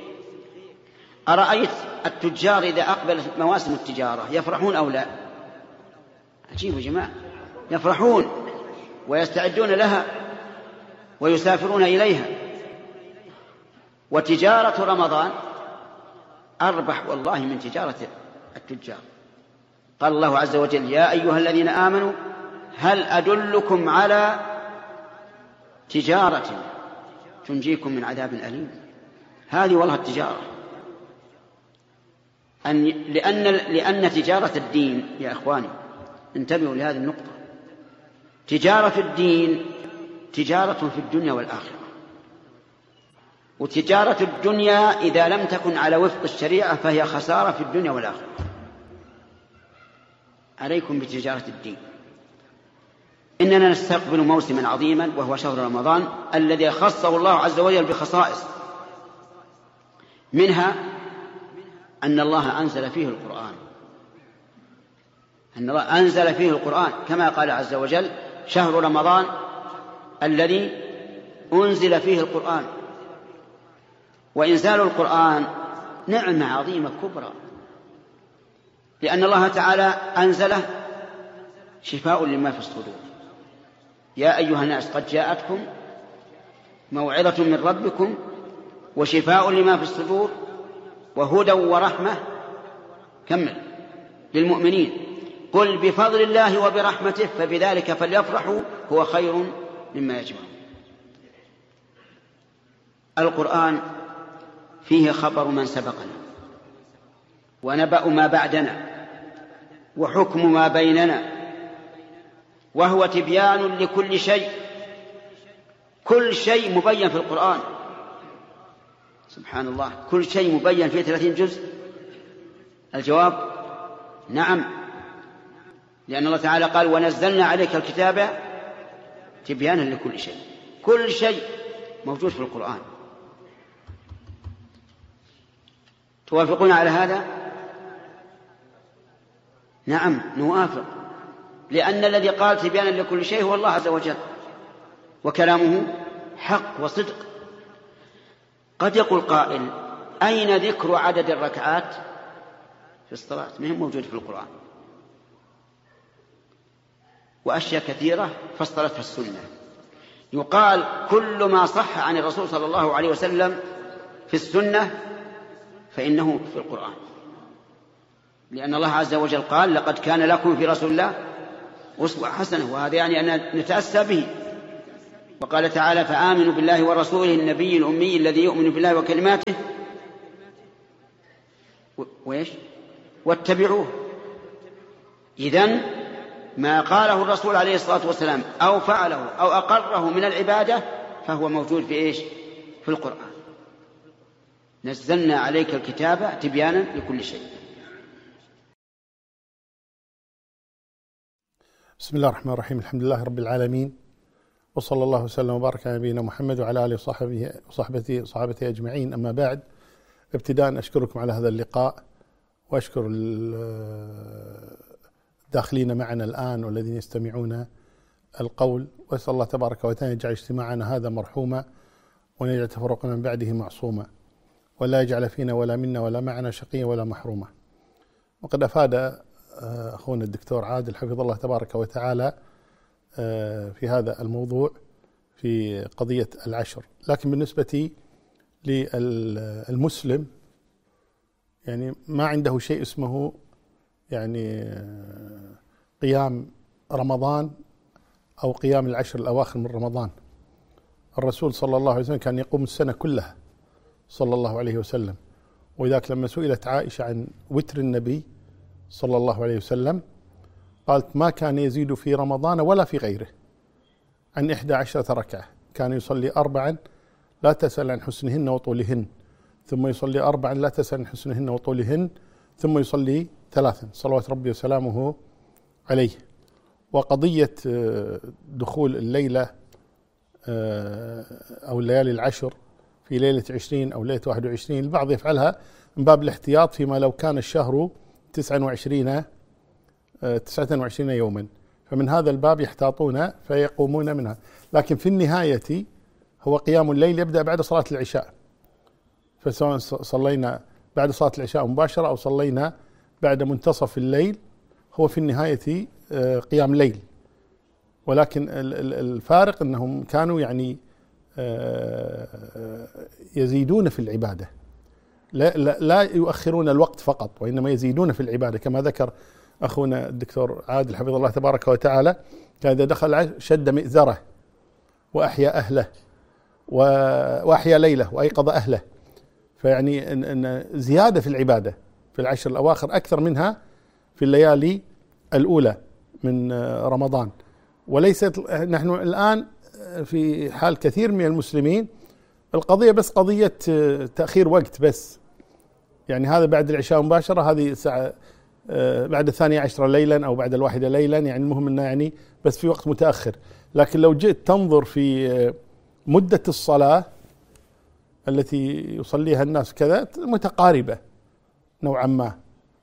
أرأيت التجار إذا أقبلت مواسم التجارة يفرحون أو لا؟ عجيب يا جماعة، يفرحون ويستعدون لها ويسافرون إليها. وتجارة رمضان أربح والله من تجارة التجار. قال الله عز وجل: يا أيها الذين آمنوا هل أدلكم على تجارة تنجيكم من عذاب أليم. هذه والله التجارة. لأن تجارة الدين يا إخواني، انتبهوا لهذه النقطة، تجارة الدين تجارة في الدنيا والآخرة. وتجارة الدنيا إذا لم تكن على وفق الشريعة فهي خسارة في الدنيا والآخرة. عليكم بتجارة الدين. إننا نستقبل موسما عظيما وهو شهر رمضان الذي خصه الله عز وجل بخصائص، منها أن الله أنزل فيه القرآن. أن الله أنزل فيه القرآن كما قال عز وجل: شهر رمضان الذي أنزل فيه القرآن. وإنزال القرآن نعمة عظيمة كبرى، لأن الله تعالى أنزله شفاء لما في الصدور. يا أيها الناس قد جاءتكم موعظة من ربكم وشفاء لما في الصدور وهدى ورحمة كمل للمؤمنين. قل بفضل الله وبرحمته فبذلك فليفرحوا هو خير مما يجمعون. القرآن فيه خبر من سبقنا ونبأ ما بعدنا وحكم ما بيننا، وهو تبيان لكل شيء. كل شيء مبين في القرآن، سبحان الله، كل شيء مبين في 30 جزء. الجواب نعم، لأن الله تعالى قال: ونزلنا عليك الكتاب تبيانا لكل شيء. كل شيء موجود في القرآن. توافقون على هذا؟ نعم نوافق، لأن الذي قال تبيانا لكل شيء هو الله عز وجل، وكلامه حق وصدق. قد يقول قائل: أين ذكر عدد الركعات في الصلاة؟ ما هي موجود في القرآن. وأشياء كثيرة فصلتها السنة. يقال كل ما صح عن الرسول صلى الله عليه وسلم في السنة فإنه في القرآن، لأن الله عز وجل قال: لقد كان لكم في رسول الله أسوة حسنة، وهذا يعني أن نتأسى به. وقال تعالى: فآمنوا بالله ورسوله النبي الأمي الذي يؤمن بالله وكلماته واتبعوه. إذن ما قاله الرسول عليه الصلاة والسلام أو فعله أو أقره من العبادة فهو موجود في إيش؟ في القرآن. نزلنا عليك الكتاب تبيانا لكل شيء. بسم الله الرحمن الرحيم. الحمد لله رب العالمين، وصلى الله وسلم وبارك على نبينا محمد وعلى آله وصحبه أجمعين. أما بعد، ابتداء أشكركم على هذا اللقاء، وأشكر الداخلين معنا الآن والذين يستمعون القول، وأسأل الله تبارك وتعالى يجعل اجتماعنا هذا مرحوما، وأن يجعل تفرقنا من بعده معصوما، ولا يجعل فينا ولا منا ولا معنا شقيا ولا محروما. وقد أفاد أخونا الدكتور عادل حفظ الله تبارك وتعالى في هذا الموضوع في قضية العشر. لكن بالنسبة للمسلم يعني ما عنده شيء اسمه يعني قيام رمضان أو قيام العشر الأواخر من رمضان. الرسول صلى الله عليه وسلم كان يقوم السنة كلها صلى الله عليه وسلم. وذاك لما سئلت عائشة عن وتر النبي صلى الله عليه وسلم قالت: ما كان يزيد في رمضان ولا في غيره عن 11 ركعة، كان يصلي 4 لا تسأل عن حسنهن وطولهن، ثم يصلي 4 لا تسأل عن حسنهن وطولهن، ثم يصلي 3 صلوات ربي وسلامه عليه. وقضية دخول الليلة أو الليالي العشر في ليلة 20 أو ليلة 21، البعض يفعلها من باب الاحتياط فيما لو كان الشهر 29 يوما، فمن هذا الباب يحتاطون فيقومون منها. لكن في النهاية هو قيام الليل يبدأ بعد صلاة العشاء، فسواء صلينا بعد صلاة العشاء مباشرة أو صلينا بعد منتصف الليل هو في النهاية قيام ليل. ولكن الفارق أنهم كانوا يعني يزيدون في العبادة، لا يؤخرون الوقت فقط، وإنما يزيدون في العبادة، كما ذكر أخونا الدكتور عادل حفظه الله تبارك وتعالى: كان إذا دخل شد مئزره وأحيا أهله وأحيا ليله وأيقظ أهله. فيعني أن زيادة في العبادة في العشر الأواخر أكثر منها في الليالي الأولى من رمضان. وليست نحن الآن في حال كثير من المسلمين القضية بس قضية تأخير وقت بس، يعني هذا بعد العشاء مباشرة، هذه الساعة بعد 12 ليلا أو بعد 1 ليلا، يعني المهم أنه يعني بس في وقت متأخر. لكن لو جئت تنظر في مدة الصلاة التي يصليها الناس كذا متقاربة نوعا ما،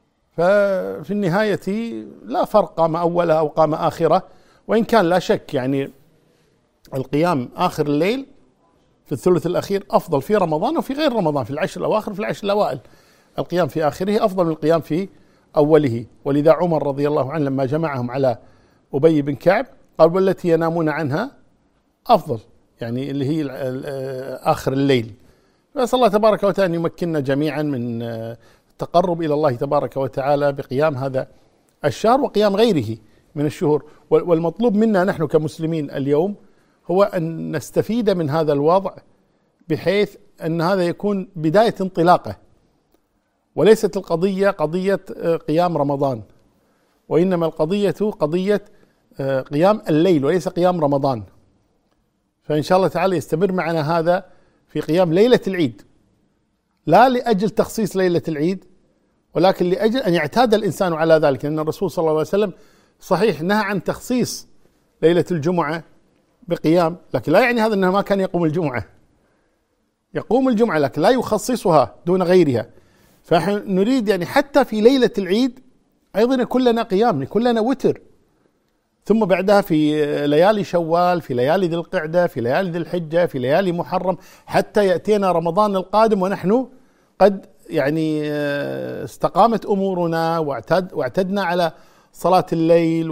ففي النهاية لا فرق قام أولها أو قام آخرة. وإن كان لا شك يعني القيام آخر الليل في الثلث الأخير أفضل في رمضان وفي غير رمضان، في العشر الأواخر في العشر الأوائل القيام في آخره أفضل من القيام في أوله. ولذا عمر رضي الله عنه لما جمعهم على أبي بن كعب قال: والتي ينامون عنها أفضل، يعني اللي هي آخر الليل. فأسأل الله تبارك وتعالى أن يمكننا جميعا من التقرب إلى الله تبارك وتعالى بقيام هذا الشهر وقيام غيره من الشهور. والمطلوب منا نحن كمسلمين اليوم هو أن نستفيد من هذا الوضع بحيث أن هذا يكون بداية انطلاقه، وليست القضية قضية قيام رمضان، وإنما القضية قضية قيام الليل وليس قيام رمضان. فإن شاء الله تعالى يستمر معنا هذا في قيام ليلة العيد، لا لأجل تخصيص ليلة العيد، ولكن لأجل أن يعتاد الإنسان على ذلك. لأن الرسول صلى الله عليه وسلم صحيح نهى عن تخصيص ليلة الجمعة بقيام، لكن لا يعني هذا أنه ما كان يقوم الجمعة، يقوم الجمعة لكن لا يخصصها دون غيرها. فنحن نريد يعني حتى في ليلة العيد أيضا يكون لنا قيام، يكون لنا وتر، ثم بعدها في ليالي شوال، في ليالي ذي القعدة، في ليالي ذي الحجة، في ليالي محرم، حتى يأتينا رمضان القادم ونحن قد يعني استقامت أمورنا واعتدنا على صلاة الليل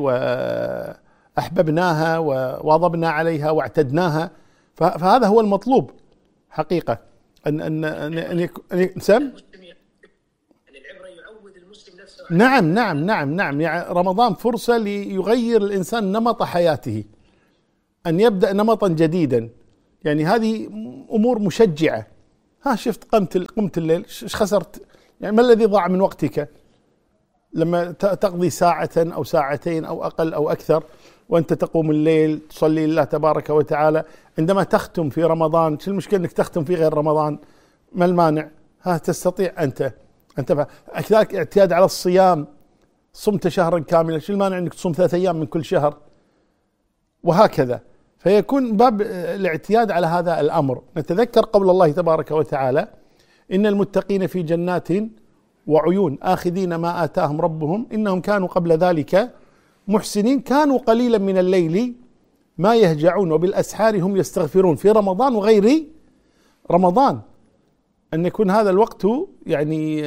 وأحببناها وواظبنا عليها واعتدناها. فهذا هو المطلوب حقيقة، أن العبرة يعود المسلم نفسه نعم نعم نعم نعم، يعني رمضان فرصة ليغير الإنسان نمط حياته، أن يبدأ نمطا جديدا. يعني هذه أمور مشجعة. ها شفت قمت الليل، ايش خسرت؟ يعني ما الذي ضاع من وقتك لما تقضي ساعة أو ساعتين أو أقل أو أكثر وأنت تقوم الليل تصلي لله تبارك وتعالى؟ عندما تختم في رمضان، شو المشكلة أنك تختم في غير رمضان؟ ما المانع؟ ها تستطيع أنت كذلك اعتياد على الصيام، صمت شهرا كاملا، شو المانع أنك تصوم 3 أيام من كل شهر؟ وهكذا. فيكون باب الاعتياد على هذا الأمر. نتذكر قول الله تبارك وتعالى: إن المتقين في جنات وعيون آخذين ما آتاهم ربهم إنهم كانوا قبل ذلك محسنين كانوا قليلا من الليل ما يهجعون وبالأسحار هم يستغفرون. في رمضان وغير رمضان، أن يكون هذا الوقت يعني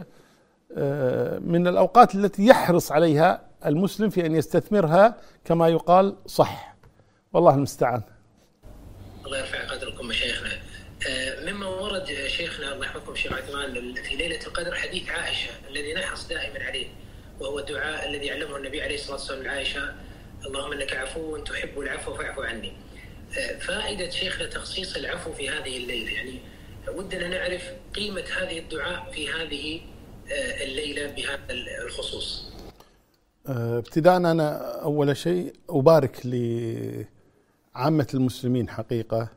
من الأوقات التي يحرص عليها المسلم في أن يستثمرها كما يقال صح. والله المستعان. الله يرفع قدركم مشايخنا. مما ورد شيخنا الله يحفظكم شيخ عثمان في ليلة القدر حديث عائشة الذي نحرص دائما عليه، وهو الدعاء الذي علمه النبي عليه الصلاة والسلام لعائشة: اللهم إنك عفو تحب العفو فاعف عني. فائدة شيخنا تخصيص العفو في هذه الليلة، يعني ودنا نعرف قيمة هذه الدعاء في هذه الليلة بهذا الخصوص. ابتداء أنا أول شيء أبارك لعامة المسلمين حقيقة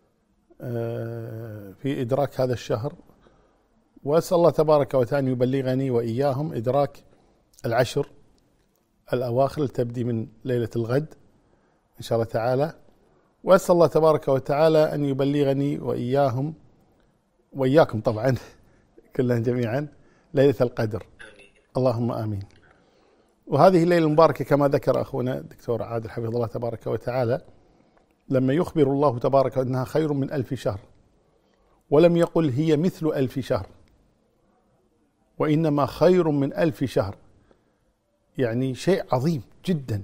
في إدراك هذا الشهر، وأسأل الله تبارك وتعالى أن يبلغني وإياهم إدراك العشر الأواخر تبدي من ليلة الغد إن شاء الله تعالى، وأسأل الله تبارك وتعالى أن يبلغني وإياهم وإياكم طبعا كلنا جميعا ليلة القدر. اللهم آمين. وهذه الليلة المباركة كما ذكر أخونا الدكتور عادل حفظه الله تبارك وتعالى، لما يخبر الله تبارك أنها خير من 1000 شهر، ولم يقل هي مثل 1000 شهر، وإنما خير من 1000 شهر، يعني شيء عظيم جدا.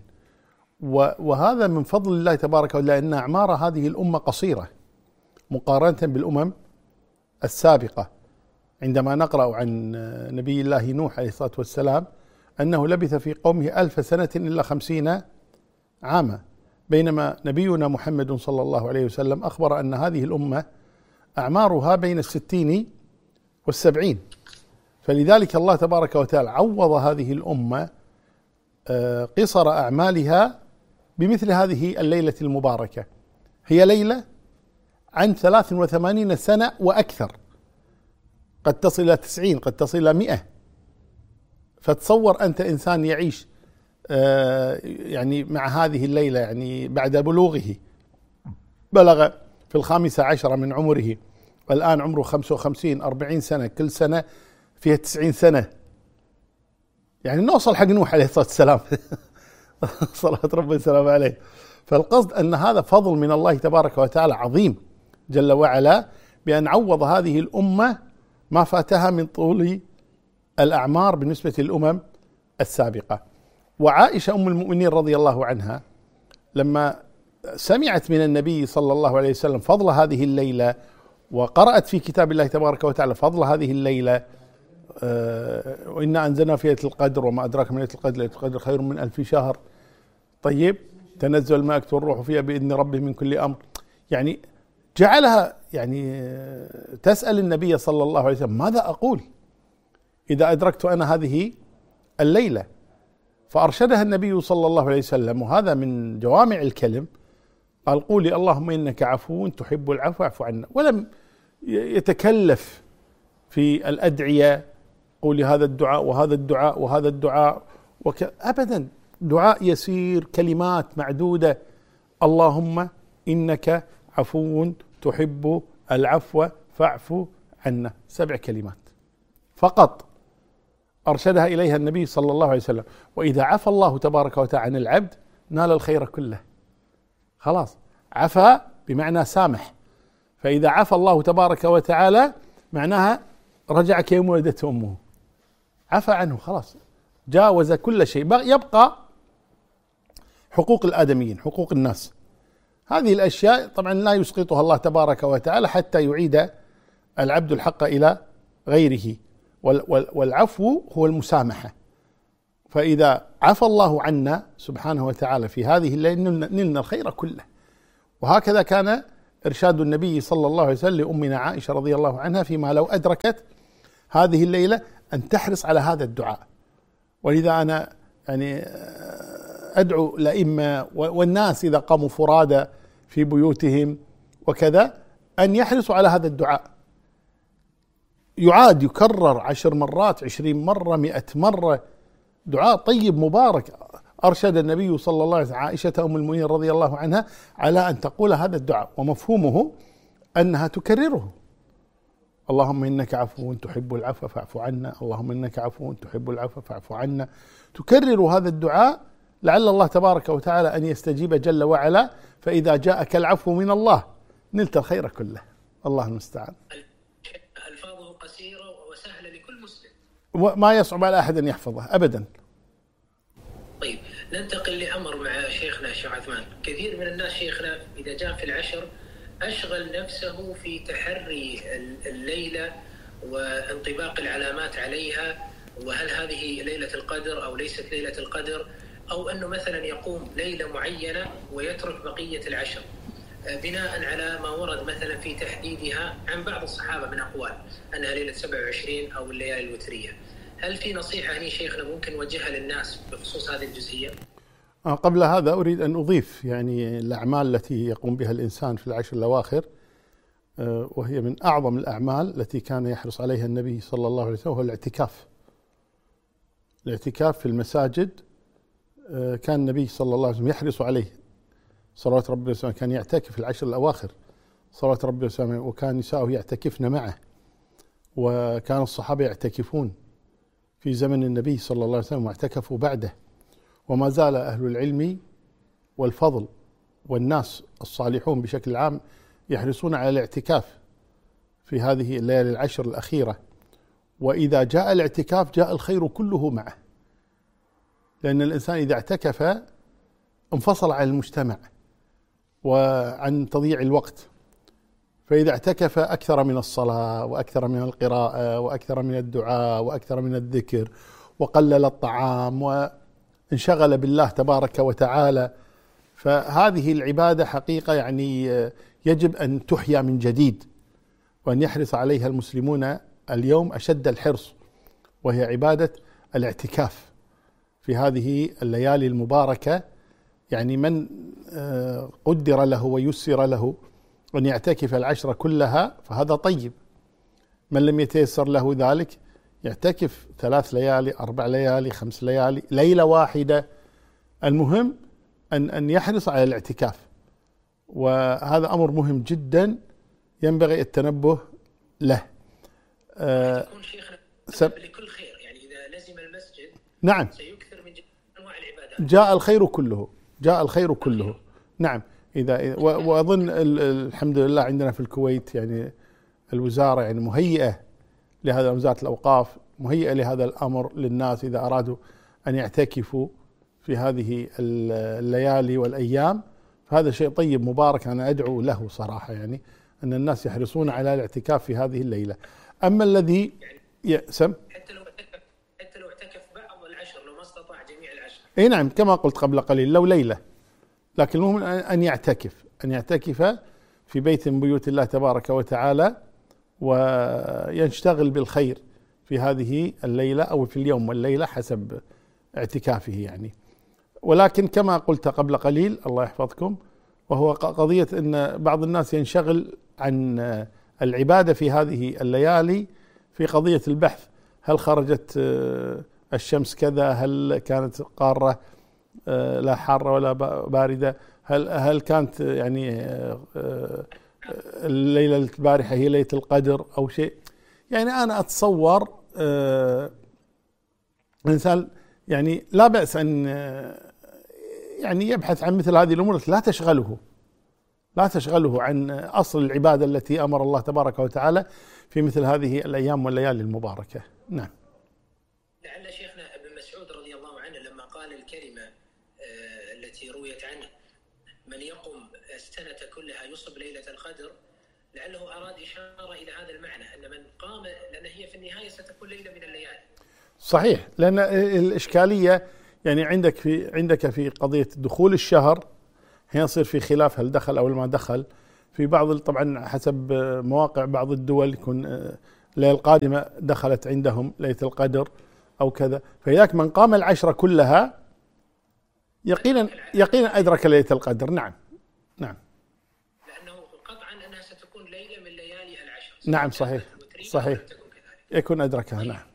وهذا من فضل الله تبارك وتعالى، لأن أعمار هذه الأمة قصيرة مقارنة بالأمم السابقة. عندما نقرأ عن نبي الله نوح عليه الصلاة والسلام أنه لبث في قومه 1000 سنة إلا 50 عاما، بينما نبينا محمد صلى الله عليه وسلم أخبر أن هذه الأمة أعمارها بين 60 و70. فلذلك الله تبارك وتعالى عوض هذه الأمة قصر أعمالها بمثل هذه الليلة المباركة. هي ليلة عن 83 سنة وأكثر، قد تصل إلى 90، قد تصل إلى 100. فتصور أنت إنسان يعيش يعني مع هذه الليلة، يعني بعد بلوغه بلغ في 15 من عمره، والآن عمره 55 40 سنة، كل سنة فيها 90 سنة، يعني نوصل حق نوح عليه الصلاة والسلام صلاة ربي وسلامه عليه. فالقصد أن هذا فضل من الله تبارك وتعالى عظيم جل وعلا، بأن عوض هذه الأمة ما فاتها من طول الأعمار بالنسبة للأمم السابقة. وعائشة أم المؤمنين رضي الله عنها لما سمعت من النبي صلى الله عليه وسلم فضل هذه الليلة، وقرأت في كتاب الله تبارك وتعالى فضل هذه الليلة، وإنا أنزلنا في ليلة القدر وما أدراك من ليلة القدر، ليلة القدر خير من 1000 شهر. طيب، تنزل الملائكة والروح فيها بإذن ربهم من كل أمر. يعني جعلها يعني تسأل النبي صلى الله عليه وسلم: ماذا أقول إذا أدركت أنا هذه الليلة؟ فأرشدها النبي صلى الله عليه وسلم، وهذا من جوامع الكلم، قال: قولي اللهم إنك عفو تحب العفو فاعف عنا. ولم يتكلف في الأدعية: قولي هذا الدعاء وهذا الدعاء وهذا الدعاء أبدا. دعاء يسير، كلمات معدودة: اللهم إنك عفو تحب العفو فاعف عنا، 7 كلمات فقط أرشدها إليها النبي صلى الله عليه وسلم. وإذا عفى الله تبارك وتعالى عن العبد نال الخير كله. خلاص، عفى بمعنى سامح، فإذا عفى الله تبارك وتعالى معناها رجع كيوم ولدته أمه، عفى عنه خلاص، جاوز كل شيء. يبقى حقوق الآدميين، حقوق الناس، هذه الأشياء طبعا لا يسقطها الله تبارك وتعالى حتى يعيد العبد الحق إلى غيره. والعفو هو المسامحة، فإذا عفى الله عنا سبحانه وتعالى في هذه الليلة نلنا الخير كله. وهكذا كان إرشاد النبي صلى الله عليه وسلم لأمنا عائشة رضي الله عنها فيما لو أدركت هذه الليلة أن تحرص على هذا الدعاء. ولذا أنا يعني أدعو الأئمة والناس إذا قاموا فرادى في بيوتهم وكذا أن يحرصوا على هذا الدعاء، يعاد يكرر 10 مرات 20 مرة 100 مرة، دعاء طيب مبارك. أرشد النبي صلى الله عليه وسلم عائشة أم المؤمنين رضي الله عنها على أن تقول هذا الدعاء، ومفهومه أنها تكرره: اللهم إنك عفو تحب العفو فاعف عنا، اللهم إنك عفو تحب العفو فاعف عنا. تكرر هذا الدعاء لعل الله تبارك وتعالى أن يستجيب جل وعلا، فإذا جاءك العفو من الله نلت الخير كله. الله المستعان. ألفاظه قصيرة وسهلة لكل مسلم، وما يصعب على أحد أن يحفظه أبدا. طيب ننتقل لأمر مع شيخنا الشيخ عثمان. كثير من الناس شيخنا إذا جاء في العشر أشغل نفسه في تحري الليلة وانطباق العلامات عليها، وهل هذه ليلة القدر أو ليست ليلة القدر، أو أنه مثلا يقوم ليلة معينة ويترك بقية العشر بناء على ما ورد مثلا في تحديدها عن بعض الصحابة من أقوال أنها ليلة 27 أو الليالي الوترية. هل في نصيحة هني شيخنا ممكن نوجهها للناس بخصوص هذه الجزئية؟ قبل هذا أريد أن أضيف يعني الأعمال التي يقوم بها الإنسان في العشر الأواخر، وهي من أعظم الأعمال التي كان يحرص عليها النبي صلى الله عليه وسلم، هو الاعتكاف. الاعتكاف في المساجد كان النبي صلى الله عليه وسلم يحرص عليه صلوات ربي وسلامه، كان يعتكف في العشر الأواخر صلوات ربي وسلامه، وكان نساؤه يعتكفن معه، وكان الصحابة يعتكفون في زمن النبي صلى الله عليه وسلم واعتكفوا بعده. وما زال أهل العلم والفضل والناس الصالحون بشكل عام يحرصون على الاعتكاف في هذه الليالي العشر الأخيرة. وإذا جاء الاعتكاف جاء الخير كله معه، لأن الإنسان إذا اعتكف انفصل عن المجتمع وعن تضييع الوقت، فإذا اعتكف أكثر من الصلاة وأكثر من القراءة وأكثر من الدعاء وأكثر من الذكر، وقلل الطعام وانشغل بالله تبارك وتعالى. فهذه العبادة حقيقة يعني يجب أن تحيا من جديد، وأن يحرص عليها المسلمون اليوم أشد الحرص، وهي عبادة الاعتكاف في هذه الليالي المباركة. يعني من قدر له ويسر له أن يعتكف العشرة كلها فهذا طيب. من لم يتيسر له ذلك يعتكف 3 ليالي 4 ليالي 5 ليالي ليلة واحدة. المهم أن يحرص على الاعتكاف، وهذا أمر مهم جدا ينبغي التنبه له. يكون شيخنا لكل خير، يعني إذا لزم المسجد نعم سيكثر من أنواع العبادات، جاء الخير كله، جاء الخير كله. نعم. إذا وأظن الحمد لله عندنا في الكويت يعني الوزارة يعني مهيئة لهذا، وزارة الأوقاف مهيئة لهذا الأمر للناس إذا أرادوا أن يعتكفوا في هذه الليالي والأيام، فهذا شيء طيب مبارك. أنا أدعو له صراحة، يعني أن الناس يحرصون على الاعتكاف في هذه الليلة. أما الذي يأسم حتى لو اعتكف بعض العشر، لو ما استطاع جميع العشر، أي نعم كما قلت قبل قليل لو ليلة، لكن المهم أن يعتكف في بيت من بيوت الله تبارك وتعالى، ويشتغل بالخير في هذه الليلة أو في اليوم والليلة حسب اعتكافه يعني. ولكن كما قلت قبل قليل الله يحفظكم، وهو قضية أن بعض الناس ينشغل عن العبادة في هذه الليالي في قضية البحث، هل خرجت الشمس كذا، هل كانت قارة لا حارة ولا باردة، هل كانت يعني الليلة البارحة هي ليلة القدر أو شيء. يعني أنا أتصور الإنسان يعني لا بأس أن يعني يبحث عن مثل هذه الأمور، لا تشغله عن أصل العبادة التي أمر الله تبارك وتعالى في مثل هذه الأيام والليالي المباركة. نعم. لعل شيخنا ابن مسعود رضي الله عنه لما قال الكلمة التي رويت عنه من يقم السنة كلها يصب ليلة القدر، لعله أراد إشارة إلى هذا المعنى، أن من قام، لأن هي في النهاية ستكون ليلة من الليالي. صحيح، لأن الإشكالية يعني عندك في قضية دخول الشهر يصير في خلاف هل دخل أو ما دخل. في بعض طبعا حسب مواقع بعض الدول يكون الليلة القادمة دخلت عندهم ليلة القدر أو كذا، فإذاك من قام العشرة كلها يقينا أدرك ليلة القدر. نعم لأنه قطعا أنها ستكون ليلة من ليالي العشر. نعم صحيح يكون أدركها. نعم.